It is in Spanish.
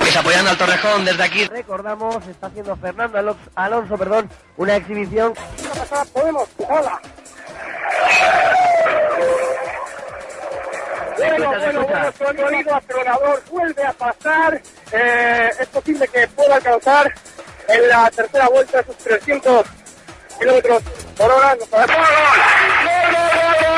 Pues apoyando al Torrejón desde aquí. Recordamos, está haciendo Fernando Alonso, una exhibición. Podemos, hola. Bueno, su oído acelerador vuelve a pasar. Es posible que pueda alcanzar en la tercera vuelta esos 300 kilómetros por hora. ¡Gol!